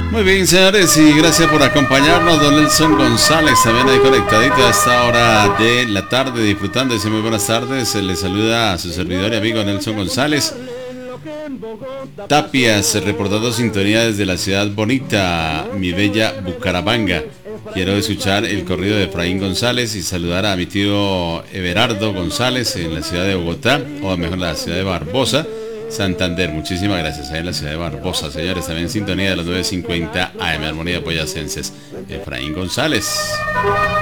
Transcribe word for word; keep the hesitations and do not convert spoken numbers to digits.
Muy bien, señores, y gracias por acompañarnos. Don Nelson González también ahí conectadito a esta hora de la tarde, disfrutando. Dice muy buenas tardes. Le saluda a su servidor y amigo Nelson González Tapias, reportando sintonía desde la ciudad bonita, mi bella Bucaramanga. Quiero escuchar el corrido de Efraín González y saludar a mi tío Everardo González en la ciudad de Bogotá, o mejor la ciudad de Barbosa, Santander. Muchísimas gracias. Ahí en la ciudad de Barbosa, señores, también en sintonía de los nueve cincuenta A M, Armonía Boyacenses. Efraín González.